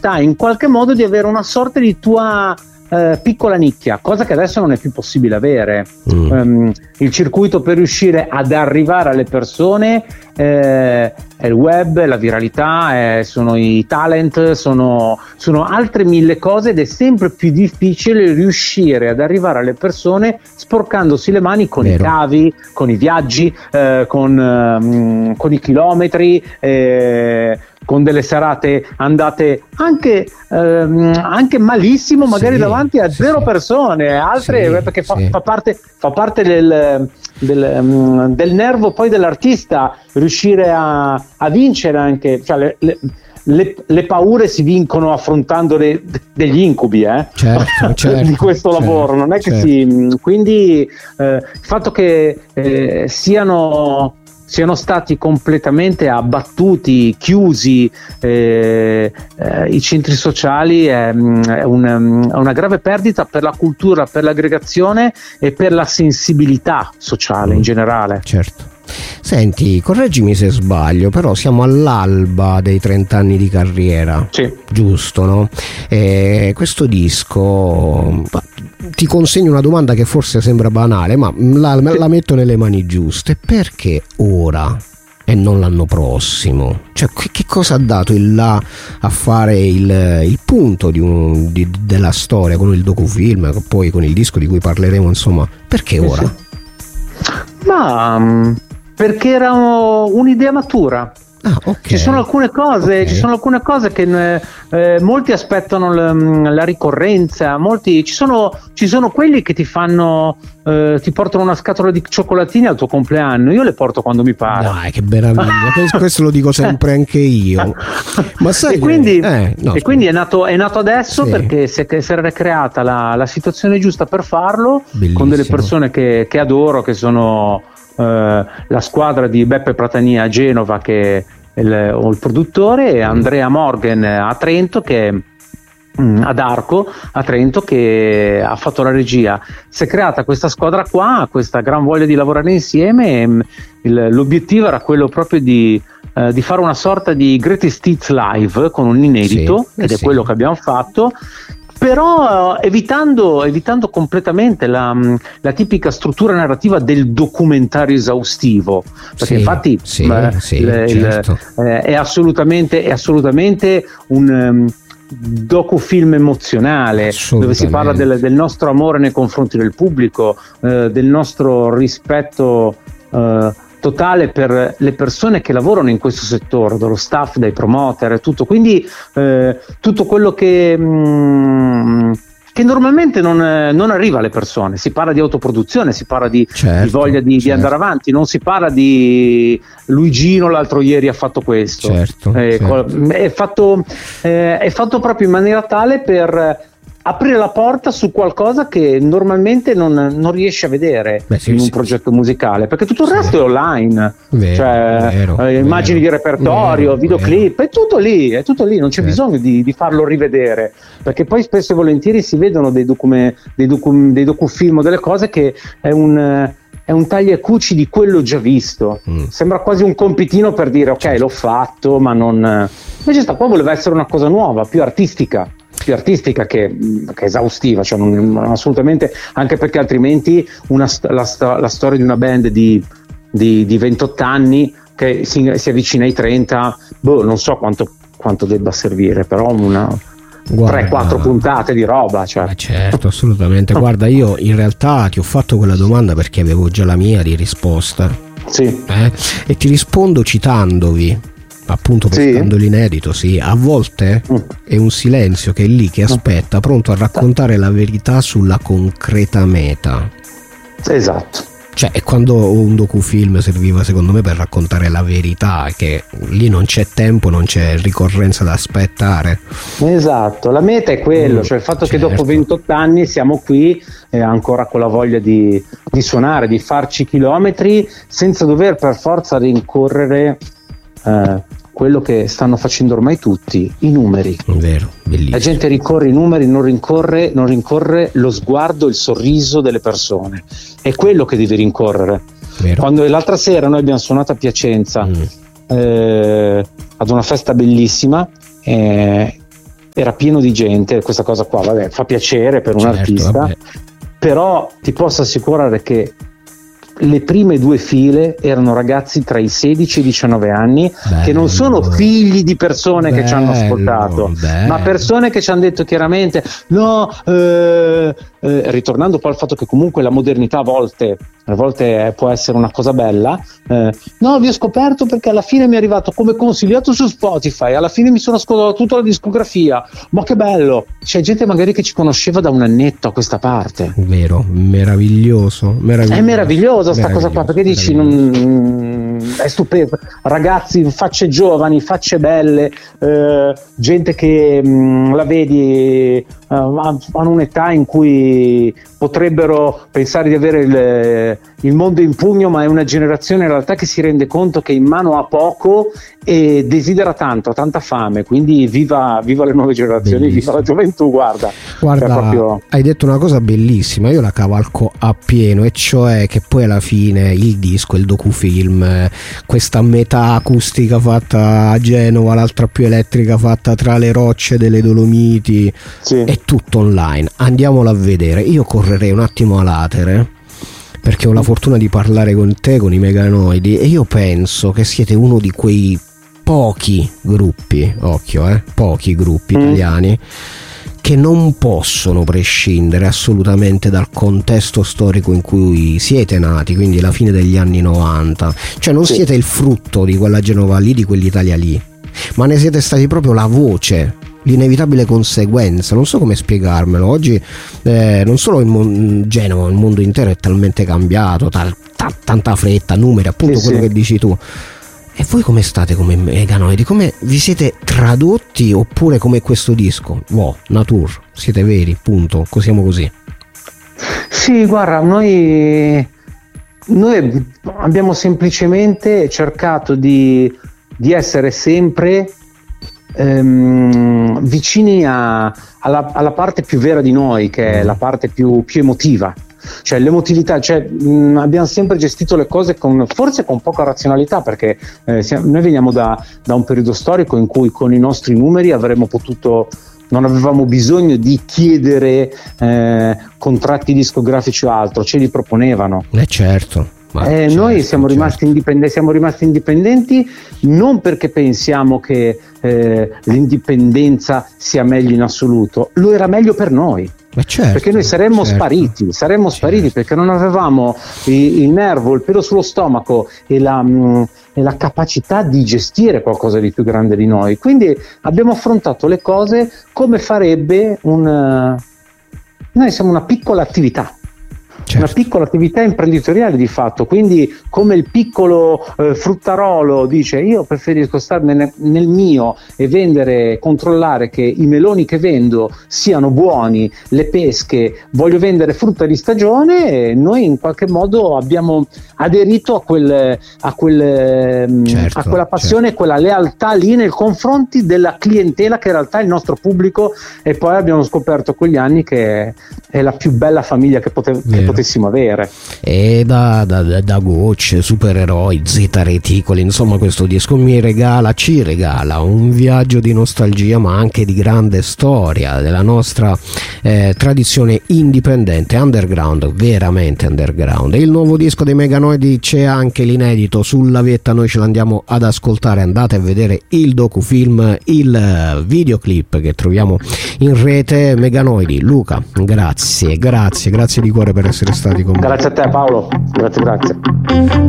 possibilità in qualche modo di avere una sorta di tua piccola nicchia, cosa che adesso non è più possibile avere. Il circuito per riuscire ad arrivare alle persone è il web, è la viralità, sono i talent, sono altre mille cose, ed è sempre più difficile riuscire ad arrivare alle persone sporcandosi le mani con i cavi, con i viaggi, con i chilometri, con delle serate andate anche malissimo, magari davanti a zero persone, altre perché fa parte del nervo poi dell'artista riuscire a vincere anche, cioè le paure si vincono affrontando degli incubi, certo, di questo lavoro, non è che quindi il fatto che siano stati completamente abbattuti, chiusi i centri sociali è una grave perdita per la cultura, per l'aggregazione e per la sensibilità sociale in generale. Certo. Senti, correggimi se sbaglio, però siamo all'alba dei 30 anni di carriera, giusto, no? Questo disco, ti consegno una domanda che forse sembra banale, ma la metto nelle mani giuste: perché ora e non l'anno prossimo? Cioè, che cosa ha dato il là a fare il punto della storia con il docufilm, poi con il disco di cui parleremo, insomma, perché ora? Ma perché era un'idea matura. Okay. Ci sono alcune cose che molti aspettano la ricorrenza, ci sono quelli che ti portano una scatola di cioccolatini al tuo compleanno. Io le porto quando mi pare. Dai, che meraviglia. Questo lo dico sempre anche io. Ma sai, quindi è nato adesso, perché si era creata la situazione giusta per farlo. Bellissimo. Con delle persone che adoro, che sono la squadra di Beppe Pratania a Genova, che è il produttore, e Andrea Morgan a Trento, che ad Arco a Trento, che ha fatto la regia. Si è creata questa squadra qua, questa gran voglia di lavorare insieme, e l'obiettivo era quello proprio di fare una sorta di greatest hits live con un inedito, ed è quello che abbiamo fatto, però evitando completamente la tipica struttura narrativa del documentario esaustivo, perché infatti certo. È assolutamente un docufilm emozionale, dove si parla del nostro amore nei confronti del pubblico, del nostro rispetto totale per le persone che lavorano in questo settore, dallo staff, dai promoter e tutto. Quindi tutto quello che normalmente non arriva alle persone. Si parla di autoproduzione, si parla di voglia di andare avanti, non si parla di Luigino l'altro ieri ha fatto questo. È fatto proprio in maniera tale per aprire la porta su qualcosa che normalmente non riesci a vedere in un progetto musicale, perché tutto il resto è online, immagini di repertorio, videoclip, è tutto lì, non c'è bisogno di farlo rivedere, perché poi spesso e volentieri si vedono dei docufilm, delle cose che è un taglia e cuci di quello già visto. Sembra quasi un compitino per dire ok, l'ho fatto, ma non. Invece sta qua voleva essere una cosa nuova, più artistica che esaustiva, cioè non assolutamente, anche perché altrimenti la storia di una band di 28 anni che si avvicina ai 30, non so quanto debba servire, però 3-4 puntate di roba, cioè. Certo, assolutamente. Guarda, io in realtà ti ho fatto quella domanda perché avevo già la mia di risposta, e ti rispondo citandovi, appunto, portando l'inedito. A volte è un silenzio che è lì, che aspetta, pronto a raccontare la verità sulla concreta meta. Esatto. Cioè, è quando un docufilm serviva, secondo me, per raccontare la verità, che lì non c'è tempo, non c'è ricorrenza da aspettare. Esatto, la meta è quello, cioè il fatto che dopo 28 anni siamo qui ancora con la voglia di suonare, di farci chilometri, senza dover per forza rincorrere quello che stanno facendo ormai tutti, i numeri. Vero, bellissimo. La gente ricorre i numeri, non rincorre lo sguardo, il sorriso delle persone. È quello che devi rincorrere. Vero. Quando l'altra sera noi abbiamo suonato a Piacenza ad una festa bellissima, era pieno di gente. Questa cosa qua, vabbè, fa piacere per un artista, vabbè. Però ti posso assicurare che le prime 2 file erano ragazzi tra i 16 e i 19 anni, che non sono figli di persone che ci hanno ascoltato, ma persone che ci hanno detto chiaramente no, ritornando poi al fatto che comunque la modernità a volte può essere una cosa bella, no, vi ho scoperto perché alla fine mi è arrivato come consigliato su Spotify, alla fine mi sono ascoltato tutta la discografia, ma che bello. C'è gente magari che ci conosceva da un annetto a questa parte. Vero, meraviglioso. È meravigliosa sta cosa qua, perché dici è stupendo, ragazzi, facce giovani, facce belle, gente che la vedi hanno un'età in cui potrebbero pensare di avere il mondo in pugno, ma è una generazione in realtà che si rende conto che in mano ha poco e desidera tanto, ha tanta fame, quindi viva le nuove generazioni. Bellissimo. Viva la gioventù. Guarda, proprio... hai detto una cosa bellissima, io la cavalco appieno, e cioè che poi alla fine il disco, il docufilm, questa metà acustica fatta a Genova, l'altra più elettrica fatta tra le rocce delle Dolomiti, sì. È tutto online, andiamolo a vedere. Io correrei un attimo a latere perché ho la fortuna di parlare con te, con i Meganoidi, e io penso che siete uno di quei pochi gruppi, pochi gruppi italiani che non possono prescindere assolutamente dal contesto storico in cui siete nati, quindi la fine degli anni 90. Cioè non siete il frutto di quella Genova lì, di quell'Italia lì, ma ne siete stati proprio la voce, l'inevitabile conseguenza. Non so come spiegarmelo. Oggi non solo Genova, il mondo intero è talmente cambiato, tanta fretta, numeri, appunto quello che dici tu. E voi come state come Meganoidi? Come vi siete tradotti, oppure come questo disco? Wow, nature, siete veri, punto, siamo così. Sì, guarda, noi abbiamo semplicemente cercato di essere sempre vicini alla parte più vera di noi, che è la parte più emotiva. Cioè l'emotività, abbiamo sempre gestito le cose forse con poca razionalità, perché noi veniamo da un periodo storico in cui con i nostri numeri non avevamo bisogno di chiedere contratti discografici o altro, ce li proponevano. Certo. Noi siamo rimasti indipendenti non perché pensiamo che l'indipendenza sia meglio in assoluto, lo era meglio per noi. Certo, perché noi saremmo spariti perché non avevamo il nervo, il pelo sullo stomaco e la capacità di gestire qualcosa di più grande di noi. Quindi abbiamo affrontato le cose come farebbe noi siamo una piccola attività. Una piccola attività imprenditoriale di fatto, quindi come il piccolo fruttarolo dice io preferisco stare nel mio e controllare che i meloni che vendo siano buoni, le pesche, voglio vendere frutta di stagione, e noi in qualche modo abbiamo aderito a quella passione, quella lealtà lì nei confronti della clientela che in realtà è il nostro pubblico, e poi abbiamo scoperto con gli anni che è la più bella famiglia che potessimo avere. E da Gocce, Supereroi, Zeta Reticoli, insomma questo disco ci regala un viaggio di nostalgia, ma anche di grande storia della nostra tradizione indipendente, underground, veramente underground. Il nuovo disco dei Meganoidi, c'è anche l'inedito sulla vetta, noi ce l'andiamo ad ascoltare. Andate a vedere il docufilm, il videoclip che troviamo in rete. Meganoidi, Luca, grazie di cuore per essere stati con me. Grazie a te Paolo, grazie.